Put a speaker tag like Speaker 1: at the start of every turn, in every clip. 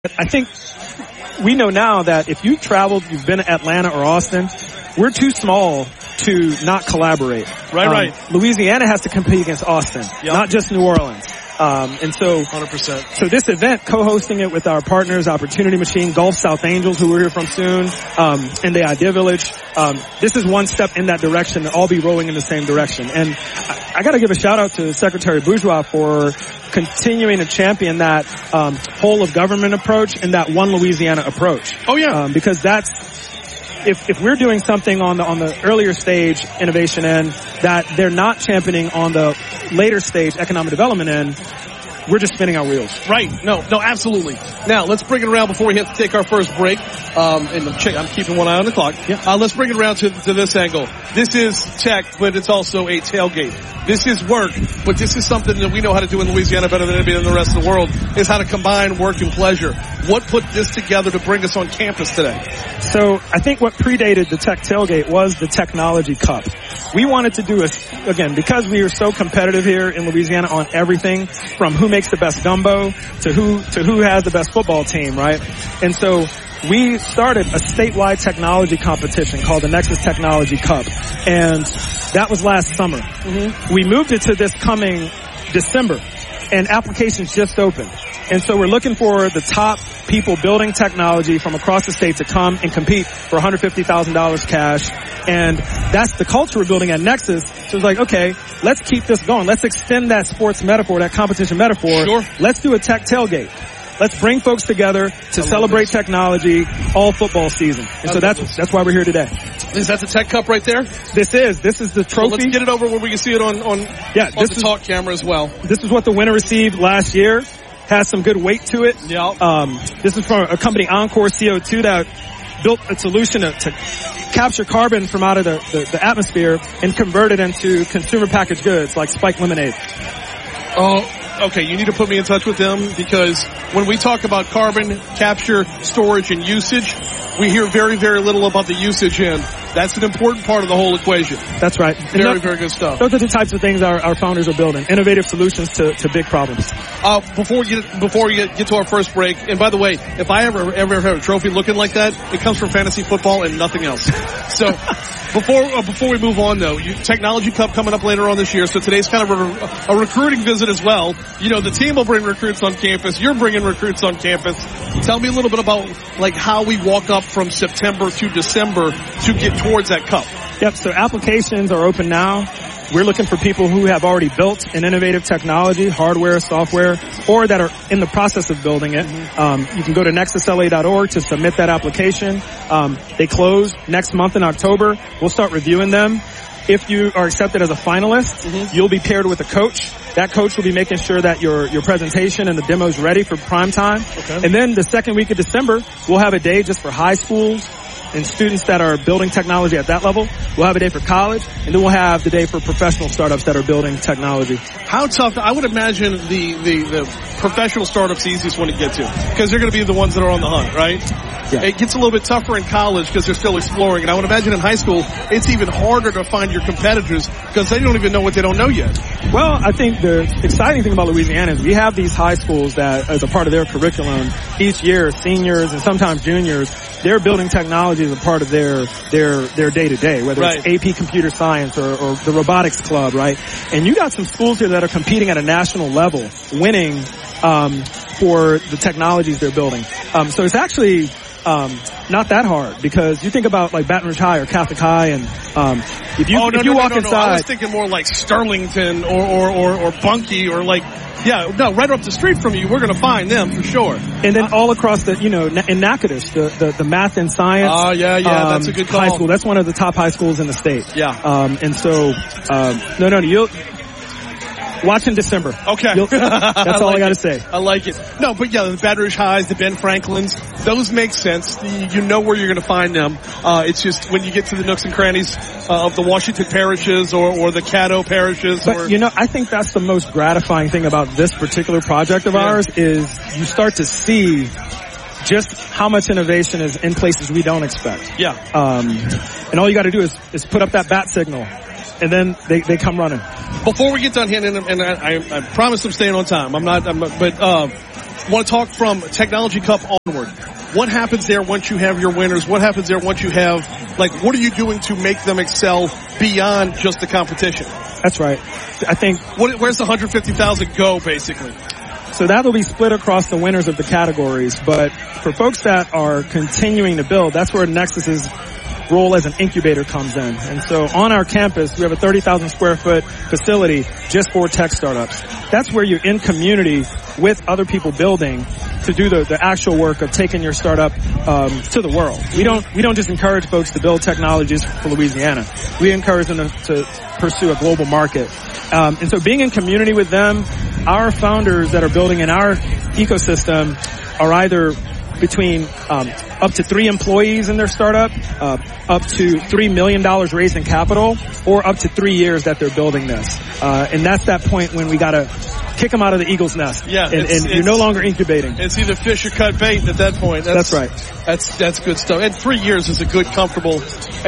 Speaker 1: I think we know now that if you've traveled, you've been to Atlanta or Austin, we're too small to not collaborate.
Speaker 2: Right.
Speaker 1: Louisiana has to compete against Austin, not just New Orleans. And so
Speaker 2: 100%.
Speaker 1: So this event, co-hosting it with our partners, Opportunity Machine, Gulf South Angels, who we're here from soon, and the Idea Village, this is one step in that direction to all be rowing in the same direction. And I got to give a shout out to Secretary Bourgeois for continuing to champion that whole of government approach and that one Louisiana approach.
Speaker 2: Oh yeah,
Speaker 1: because that's if we're doing something on the earlier stage innovation end that they're not championing on the later stage economic development end, we're just spinning our wheels.
Speaker 2: Right. No, absolutely. Now, let's bring it around before we have to take our first break. And I'm keeping one eye on the clock.
Speaker 1: Yeah.
Speaker 2: Let's bring it around to this angle. This is tech, but it's also a tailgate. This is work, but this is something that we know how to do in Louisiana better than anybody in the rest of the world, is how to combine work and pleasure. What put this together to bring us on campus today?
Speaker 1: So I think what predated the Tech Tailgate was the Technology Cup. We wanted to do again, because we are so competitive here in Louisiana on everything from who makes the best gumbo to who has the best football team, right? And so we started a statewide technology competition called the Nexus Technology Cup, and that was last summer. Mm-hmm. We moved it to this coming December, and applications just opened. And so we're looking for the top people building technology from across the state to come and compete for $150,000 cash. And that's the culture we're building at Nexus. So it's like, okay, let's keep this going. Let's extend that sports metaphor, that competition metaphor.
Speaker 2: Sure.
Speaker 1: Let's do a tech tailgate. Let's bring folks together to celebrate technology all football season. And so that's why we're here today.
Speaker 2: Is that the Tech Cup right there?
Speaker 1: This is the trophy.
Speaker 2: Well, let's get it over where we can see it on the talk camera as well.
Speaker 1: This is what the winner received last year. Has some good weight to it.
Speaker 2: Yeah.
Speaker 1: This is from a company, Encore CO2, that built a solution to capture carbon from out of the atmosphere and convert it into consumer packaged goods like Spike Lemonade.
Speaker 2: Oh, okay. You need to put me in touch with them, because when we talk about carbon capture, storage, and usage, we hear very, very little about the usage end. That's an important part of the whole equation.
Speaker 1: That's right.
Speaker 2: Very, very good stuff.
Speaker 1: Those are the types of things our founders are building. Innovative solutions to big problems.
Speaker 2: Before we get to our first break, and by the way, if I ever have a trophy looking like that, it comes from fantasy football and nothing else. So before we move on though, Technology Cup coming up later on this year. So today's kind of a recruiting visit as well. You know, the team will bring recruits on campus. You're bringing recruits on campus. Tell me a little bit about like how we walk up from September to December to get towards that cup.
Speaker 1: Yep. So applications are open now. We're looking for people who have already built an innovative technology, hardware, software, or that are in the process of building it. You can go to nexusla.org to submit that application. They close next month in October. We'll start reviewing them. If you are accepted as a finalist, you'll be paired with a coach. That coach will be making sure that your presentation and the demo is ready for prime time. Okay. And then the second week of December, we'll have a day just for high schools and students that are building technology at that level. We'll have a day for college, and then we'll have the day for professional startups that are building technology.
Speaker 2: How tough? I would imagine the professional startups the easiest one to get to, because they're going to be the ones that are on the hunt, right? Yeah. It gets a little bit tougher in college because they're still exploring, and I would imagine in high school it's even harder to find your competitors because they don't even know what they don't know yet.
Speaker 1: Well, I think the exciting thing about Louisiana is we have these high schools that, as a part of their curriculum, each year, seniors and sometimes juniors, they're building technology as a part of their day-to-day, whether it's AP Computer Science or the Robotics Club, right? And you got some schools here that are competing at a national level, winning for the technologies they're building. So it's actually not that hard, because you think about like Baton Rouge High or Catholic High, and if you walk inside,
Speaker 2: I was thinking more like Sterlington or Bunkie or like. Yeah, no, right up the street from you, we're going to find them for sure.
Speaker 1: And then all across the, in Natchitoches, the math and science.
Speaker 2: Oh, yeah, that's a good call.
Speaker 1: High school. That's one of the top high schools in the state.
Speaker 2: Yeah.
Speaker 1: And so, you'll watch in December.
Speaker 2: Okay.
Speaker 1: That's all I got to say.
Speaker 2: I like it. No, but yeah, the Baton Rouge Highs, the Ben Franklins, those make sense. You know where you're going to find them. It's just when you get to the nooks and crannies of the Washington parishes or the Caddo parishes.
Speaker 1: But, I think that's the most gratifying thing about this particular project of ours is you start to see just how much innovation is in places we don't expect.
Speaker 2: Yeah.
Speaker 1: And all you got to do is put up that bat signal. And then they come running.
Speaker 2: Before we get done here, and I promise I'm staying on time. But want to talk from Technology Cup onward. What happens there once you have your winners? What happens there once you have, what are you doing to make them excel beyond just the competition?
Speaker 1: That's right. I think.
Speaker 2: Where's the 150,000 go, basically?
Speaker 1: So that'll be split across the winners of the categories. But for folks that are continuing to build, that's where Nexus's role as an incubator comes in. And so on our campus, we have a 30,000 square foot facility just for tech startups. That's where you're in community with other people building to do the actual work of taking your startup to the world. We don't just encourage folks to build technologies for Louisiana. We encourage them to pursue a global market. And so being in community with them, our founders that are building in our ecosystem are either between up to 3 employees in their startup, up to $3 million raised in capital, or up to 3 years that they're building this. And that's that point when we gotta kick them out of the eagle's nest.
Speaker 2: Yeah,
Speaker 1: and you're no longer incubating.
Speaker 2: It's either fish or cut bait at that point.
Speaker 1: That's right.
Speaker 2: That's good stuff. And 3 years is a good, comfortable.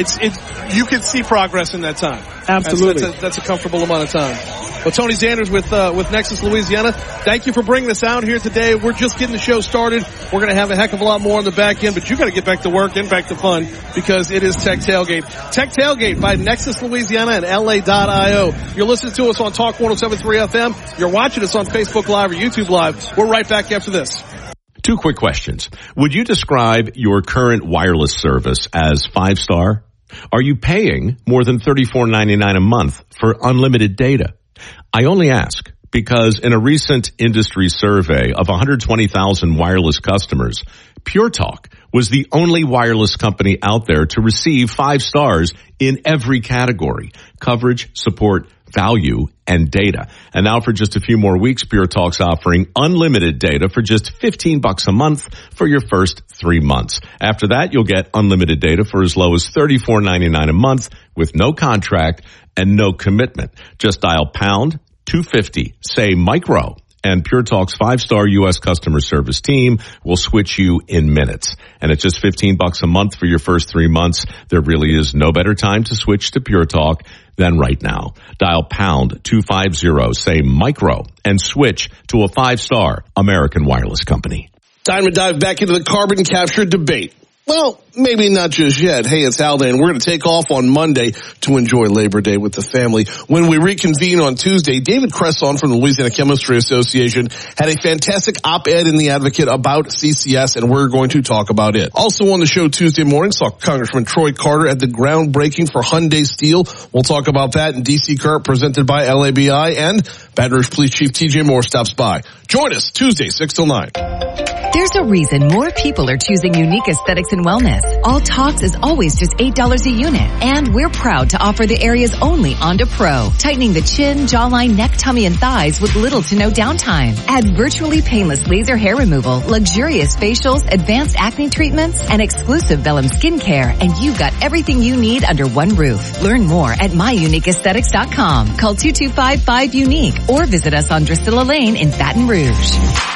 Speaker 2: You can see progress in that time.
Speaker 1: Absolutely.
Speaker 2: That's a comfortable amount of time. Well, Tony Zanders with Nexus Louisiana, thank you for bringing us out here today. We're just getting the show started. We're going to have a heck of a lot more on the back end, but you got to get back to work and back to fun because it is Tech Tailgate. Tech Tailgate by Nexus Louisiana and LA.io. You're listening to us on Talk 107.3 FM. You're watching us on Facebook Live or YouTube Live. We're right back after this.
Speaker 3: 2 quick questions. Would you describe your current wireless service as 5-star? Are you paying more than $34.99 a month for unlimited data? I only ask because in a recent industry survey of 120,000 wireless customers, Pure Talk was the only wireless company out there to receive 5 stars in every category: coverage, support, value, and data. And now for just a few more weeks, Pure Talk's offering unlimited data for just $15 a month for your first 3 months. After that, you'll get unlimited data for as low as $34.99 a month with no contract and no commitment. Just dial pound 250, say micro, and Pure Talk's 5-star U.S. customer service team will switch you in minutes. And it's just $15 a month for your first 3 months. There really is no better time to switch to Pure Talk than right now. Dial pound 250, say micro, and switch to a 5-star American wireless company.
Speaker 2: Time to dive back into the carbon capture debate. Well, maybe not just yet. Hey, it's Haldane. We're going to take off on Monday to enjoy Labor Day with the family. When we reconvene on Tuesday, David Cresson from the Louisiana Chemistry Association had a fantastic op-ed in The Advocate about CCS, and we're going to talk about it. Also on the show Tuesday morning, saw Congressman Troy Carter at the groundbreaking for Hyundai Steel. We'll talk about that in DC Current presented by LABI, and Baton Rouge Police Chief TJ Moore stops by. Join us Tuesday, 6 till 9.
Speaker 4: There's a reason more people are choosing Unique Aesthetics and Wellness. All Talks is always just $8 a unit. And we're proud to offer the area's only Onda Pro, tightening the chin, jawline, neck, tummy, and thighs with little to no downtime. Add virtually painless laser hair removal, luxurious facials, advanced acne treatments, and exclusive Vellum skincare, and you've got everything you need under one roof. Learn more at myuniqueaesthetics.com. Call 225-5UNIQUE or visit us on Drusilla Lane in Baton Rouge.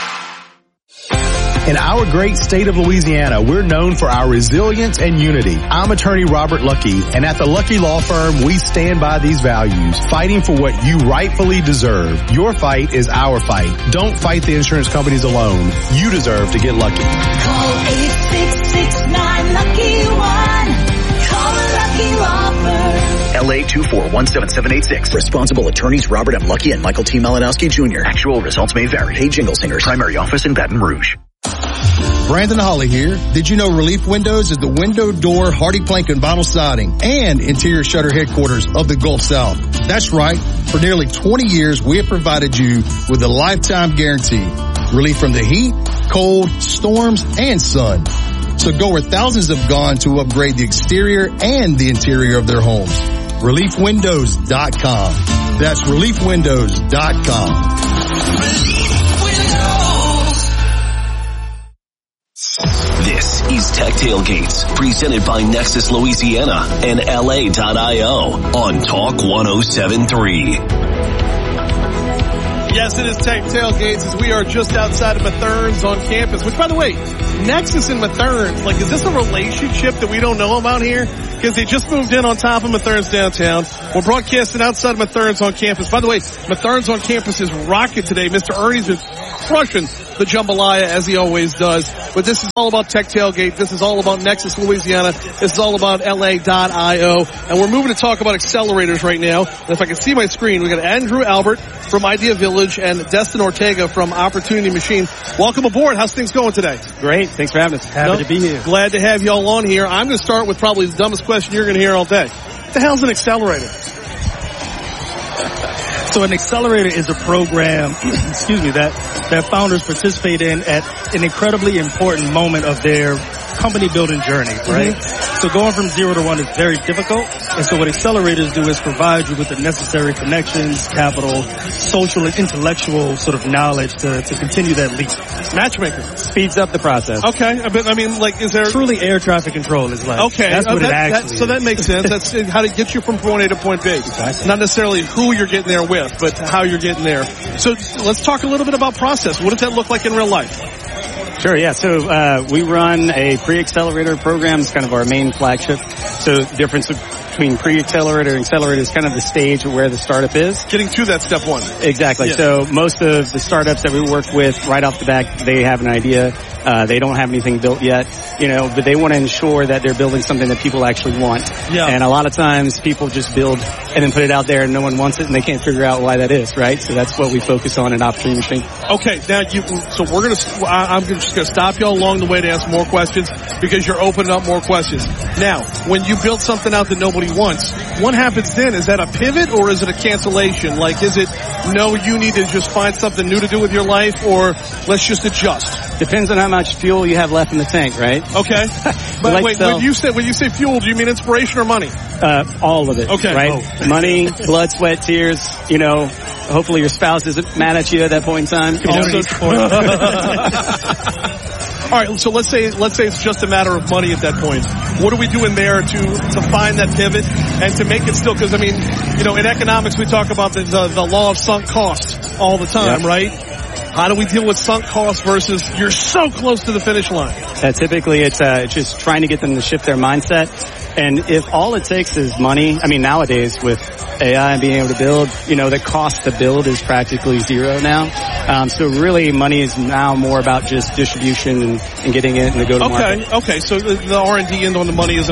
Speaker 5: In our great state of Louisiana, we're known for our resilience and unity. I'm attorney Robert Lucky, and at the Lucky Law Firm, we stand by these values, fighting for what you rightfully deserve. Your fight is our fight. Don't fight the insurance companies alone. You deserve to get lucky.
Speaker 6: Call 866-9-LUCKY-1. Call the Lucky Law Firm.
Speaker 7: LA 2417786. Responsible attorneys Robert M. Lucky and Michael T. Malinowski Jr. Actual results may vary. Hey, Jingle Singers. Primary office in Baton Rouge.
Speaker 8: Brandon Holly here. Did you know Relief Windows is the window, door, hardy plank, and vinyl siding and interior shutter headquarters of the Gulf South? That's right. For nearly 20 years, we have provided you with a lifetime guarantee. Relief from the heat, cold, storms, and sun. So go where thousands have gone to upgrade the exterior and the interior of their homes. ReliefWindows.com. That's ReliefWindows.com.
Speaker 9: This is Tech Tailgates, presented by Nexus Louisiana and LA.io on Talk 107.3.
Speaker 2: Yes, it is Tech Tailgates as we are just outside of Mathern's on campus, which, by the way, Nexus and Mathern's, is this a relationship that we don't know about here? Because they just moved in on top of Mathern's downtown. We're broadcasting outside of Mathern's on campus. By the way, Mathern's on campus is rocking today. Mr. Ernie's been crushing the jambalaya as he always does. But this is all about Tech Tailgate. This is all about Nexus, Louisiana. This is all about LA.io. And we're moving to talk about accelerators right now. And if I can see my screen, we got Andrew Albert from Idea Village and Destin Ortega from Opportunity Machine. Welcome aboard. How's things going today?
Speaker 10: Great. Thanks for having us. Happy to be here.
Speaker 2: Glad to have you all on here. I'm going to start with probably the dumbest question you're going to hear all day. What the hell's an accelerator?
Speaker 10: So an accelerator is a program, that founders participate in at an incredibly important moment of their company building journey, right? Mm-hmm. So going from 0 to 1 is very difficult. And so what accelerators do is provide you with the necessary connections, capital, social and intellectual sort of knowledge to continue that leap.
Speaker 2: Matchmaker.
Speaker 10: Speeds up the process.
Speaker 2: Okay. I mean, like, is there...
Speaker 10: Truly air traffic control is like...
Speaker 2: Okay.
Speaker 10: That's what it actually is.
Speaker 2: So that makes sense. That's how to get you from point A to point B.
Speaker 10: Exactly.
Speaker 2: Not necessarily who you're getting there with, but how you're getting there. So let's talk a little bit about process. What does that look like in real life?
Speaker 10: Sure, yeah. So we run a pre-accelerator program. It's kind of our main flagship. So the difference between pre-accelerator and accelerator is kind of the stage where the startup is.
Speaker 2: Getting to that step one.
Speaker 10: Exactly. Yeah. So most of the startups that we work with right off the bat, they have an idea. They don't have anything built yet, but they want to ensure that they're building something that people actually want. Yeah. And a lot of times people just build and then put it out there and no one wants it and they can't figure out why that is, right? So that's what we focus on in Opportunity Machine.
Speaker 2: Okay. Now I'm just going to stop y'all along the way to ask more questions because you're opening up more questions. Now, when you build something out that nobody wants, what happens then? Is that a pivot or is it a cancellation? Like, is it, no, you need to just find something new to do with your life, or let's just adjust?
Speaker 10: Depends on how much fuel you have left in the tank, right?
Speaker 2: Okay. But wait, when you say fuel, do you mean inspiration or money?
Speaker 10: All of it. Okay. Right? Oh. Money, blood, sweat, tears, hopefully your spouse isn't mad at you at that point in time.
Speaker 2: All right, so let's say it's just a matter of money at that point. What are we doing there to find that pivot and to make it still? Because in economics we talk about the law of sunk costs all the time, right? How do we deal with sunk costs versus you're so close to the finish line?
Speaker 10: Typically it's just trying to get them to shift their mindset. And if all it takes is money, nowadays with AI and being able to build, the cost to build is practically zero now. So really money is now more about just distribution and getting it in the go-to-market.
Speaker 2: Okay. So the R&D end on the money is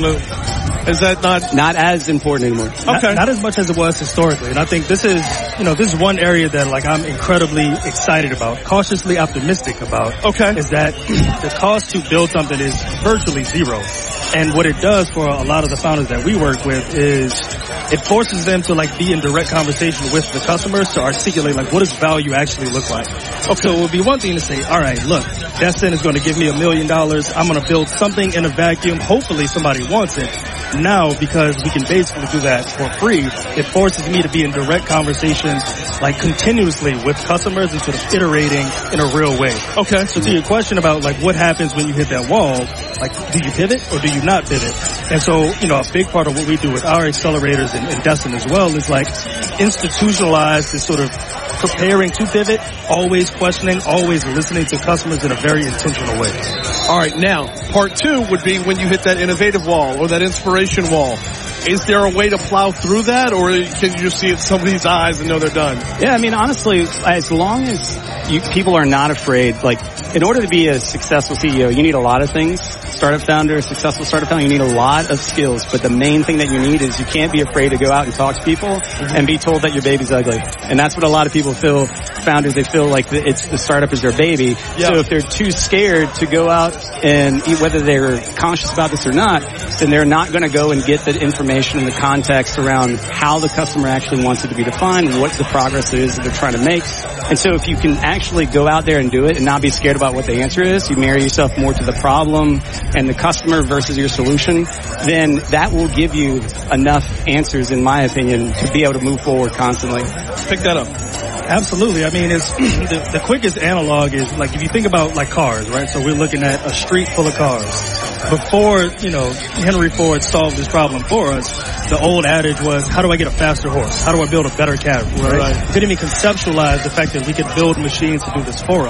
Speaker 2: that
Speaker 10: not as important anymore?
Speaker 2: Okay.
Speaker 10: Not as much as it was historically. And I think this is one area that I'm incredibly excited about, cautiously optimistic about.
Speaker 2: Okay.
Speaker 10: Is that the cost to build something is virtually zero. And what it does for a lot of the founders that we work with is it forces them to be in direct conversation with the customers to articulate what does value actually look like. Okay. So it would be one thing to say, all right, look, Destin is going to give me $1 million. I'm going to build something in a vacuum. Hopefully somebody wants it. Now, because we can basically do that for free, it forces me to be in direct conversation continuously with customers and sort of iterating in a real way.
Speaker 2: Okay.
Speaker 10: So to your question about what happens when you hit that wall, do you pivot or do you not pivot? And so, a big part of what we do with our accelerators and Destin as well is institutionalize this sort of preparing to pivot, always questioning, always listening to customers in a very intentional way.
Speaker 2: All right, now, part 2 would be when you hit that innovative wall or that inspiration wall. Is there a way to plow through that, or can you just see it in somebody's eyes and know they're done?
Speaker 10: Yeah, honestly, as long as people are not afraid, in order to be a successful CEO, you need a lot of things. Successful startup founder, you need a lot of skills, but the main thing that you need is you can't be afraid to go out and talk to people and be told that your baby's ugly. And that's what a lot of people feel, founders, they feel like the startup is their baby. Yeah. So if they're too scared to go out and whether they're conscious about this or not, then they're not going to go and get the information and the context around how the customer actually wants it to be defined and what the progress is that they're trying to make. And so if you can actually go out there and do it and not be scared about what the answer is, you marry yourself more to the problem and the customer versus your solution, then that will give you enough answers, in my opinion, to be able to move forward constantly.
Speaker 2: Pick that up.
Speaker 10: Absolutely. It's the quickest analog is if you think about cars, right? So we're looking at a street full of cars. Before, Henry Ford solved this problem for us, the old adage was, how do I get a faster horse? How do I build a better carriage? Right? We didn't even conceptualize the fact that we could build machines to do this for us.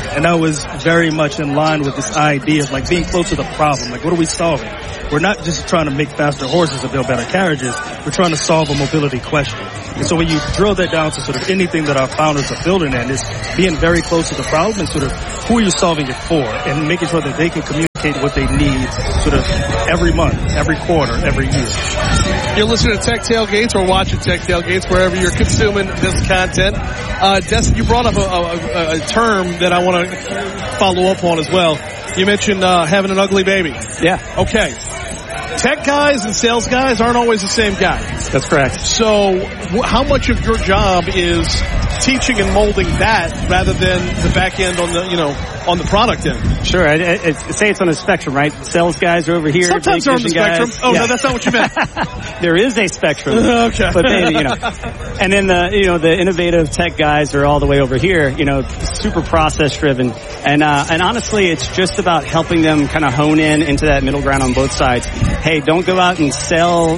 Speaker 11: And that was very much in line with this idea of like being close to the problem. Like, what are we solving? We're not just trying to make faster horses or build better carriages. We're trying to solve a mobility question. And so when you drill that down to sort of anything that our founders are building in, is being very close to the problem and sort of who are you solving it for, and making sure that they can communicate what they need sort of every month, every quarter, every year.
Speaker 2: You're listening to Tech Tailgates or watching Tech Tailgates wherever you're consuming this content. Destin, you brought up a term that I want to follow up on as well. You mentioned having an ugly baby.
Speaker 10: Yeah.
Speaker 2: Okay. Tech guys and sales guys aren't always the same guy.
Speaker 10: That's correct.
Speaker 2: So how much of your job is teaching and molding that rather than the back end on the product end?
Speaker 10: Sure. I say it's on a spectrum, right? Sales guys are over here.
Speaker 2: Sometimes they're on the spectrum.
Speaker 10: Guys.
Speaker 2: Oh, yeah. No, that's not what you meant.
Speaker 10: There is a spectrum.
Speaker 2: Okay.
Speaker 10: But maybe, and then the innovative tech guys are all the way over here, super process driven. And honestly, it's just about helping them kind of hone into that middle ground on both sides. Hey, don't go out and sell,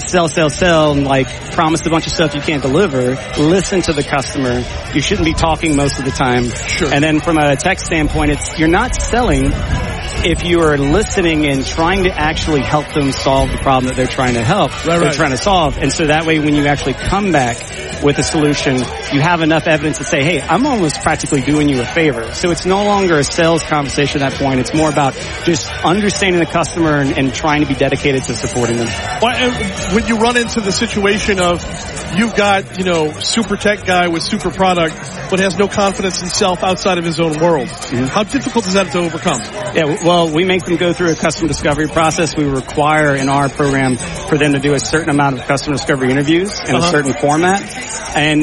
Speaker 10: and like promise a bunch of stuff you can't deliver. Listen to the customer. You shouldn't be talking most of the time.
Speaker 2: Sure.
Speaker 10: And then from a tech standpoint, you're not selling if you are listening and trying to actually help them solve the problem that they're trying to trying to solve. And so that way when you actually come back with a solution, you have enough evidence to say, hey, I'm almost practically doing you a favor. So it's no longer a sales conversation at that point. It's more about just understanding the customer and trying to be dedicated to supporting them.
Speaker 2: When you run into the situation of you've got, super tech guy with super product, but has no confidence in self outside of his own world, how difficult is that to overcome?
Speaker 10: Yeah, well, we make them go through a customer discovery process. We require in our program for them to do a certain amount of customer discovery interviews in a certain format. And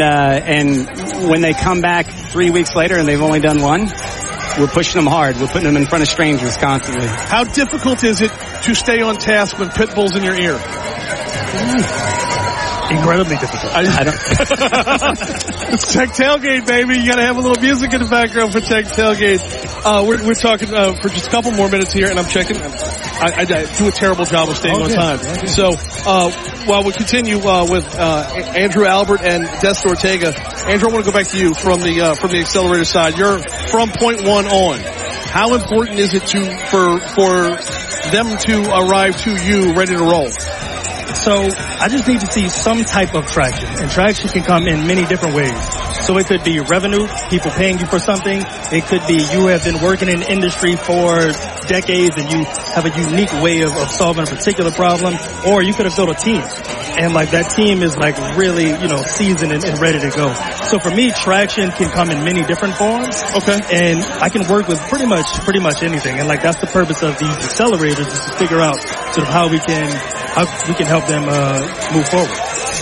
Speaker 10: when they come back 3 weeks later and they've only done one, we're pushing them hard. We're putting them in front of strangers constantly.
Speaker 2: How difficult is it to stay on task when Pitbull's in your ear?
Speaker 11: Incredibly difficult.
Speaker 10: I don't.
Speaker 2: It's Tech Tailgate, baby. You gotta have a little music in the background for Tech Tailgate. We're talking, for just a couple more minutes here, and I'm checking. I do a terrible job of staying on time. Okay. So, while we continue, with, Andrew Albert and Destin Ortega. Andrew, I want to go back to you from the accelerator side. You're from point one on. How important is it for them to arrive to you ready to roll?
Speaker 11: So I just need to see some type of traction, and traction can come in many different ways. So it could be revenue, people paying you for something. It could be you have been working in the industry for decades and you have a unique way of solving a particular problem, or you could have built a team. And like that team is like really, seasoned and ready to go. So for me, traction can come in many different forms.
Speaker 2: Okay.
Speaker 11: And I can work with pretty much anything. And like that's the purpose of these accelerators, is to figure out sort of how we can help them move forward.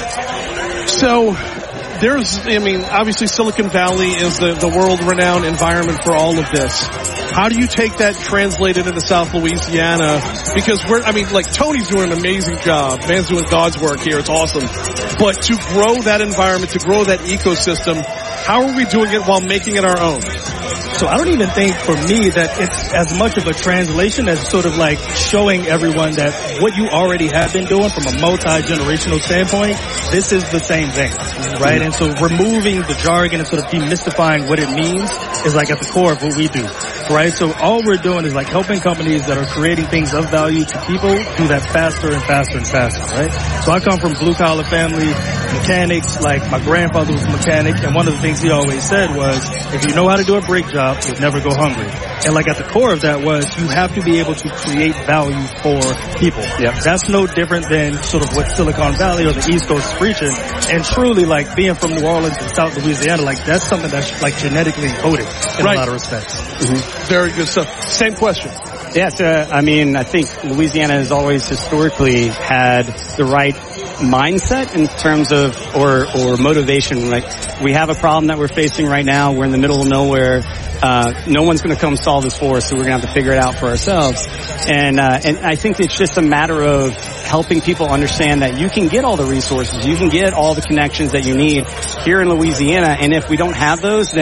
Speaker 2: So obviously Silicon Valley is the world-renowned environment for all of this. How do you take that translated into South Louisiana? Because Tony's doing an amazing job. Man's doing God's work here. It's awesome. But to grow that environment, to grow that ecosystem, how are we doing it while making it our own?
Speaker 11: So I don't even think for me that it's as much of a translation as sort of like showing everyone that what you already have been doing from a multi-generational standpoint, this is the same thing, right? And so removing the jargon and sort of demystifying what it means is like at the core of what we do, right? So all we're doing is like helping companies that are creating things of value to people do that faster and faster and faster, right? So I come from blue-collar family, mechanics, like my grandfather was a mechanic, and one of the things he always said was, if you know how to do a brake job, you'll never go hungry. And like at the core of that was you have to be able to create value for people.
Speaker 10: Yep.
Speaker 11: That's no different than sort of what Silicon Valley or the East Coast is preaching. And truly, like being from New Orleans and South Louisiana, like that's something that's like genetically encoded in a lot of respects.
Speaker 2: Mm-hmm. Very good stuff. Same question.
Speaker 10: Yes, I think Louisiana has always historically had the right mindset in terms of or motivation. Like we have a problem that we're facing right now. We're in the middle of nowhere. No one's going to come solve this for us, so we're going to have to figure it out for ourselves. And I think it's just a matter of helping people understand that you can get all the resources, you can get all the connections that you need here in Louisiana, and if we don't have those, then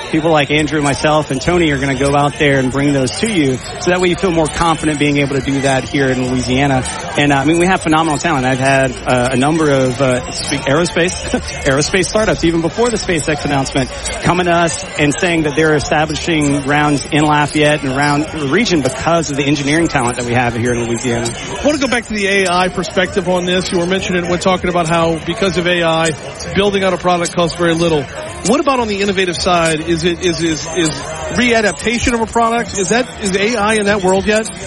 Speaker 10: people like Andrew, myself, and Tony are going to go out there and bring those to you, so that way you feel more confident being able to do that here in Louisiana. And I mean, we have phenomenal talent. I've had a number of aerospace startups, even before the SpaceX announcement, coming to us and saying that they're establishing grounds in Lafayette and around the region because of the engineering talent that we have here in Louisiana.
Speaker 2: I want to go back to the AI perspective on this. You were mentioning when talking about how because of AI, building out a product costs very little. What about on the innovative side? Is readaptation of a product? Is AI in that world yet?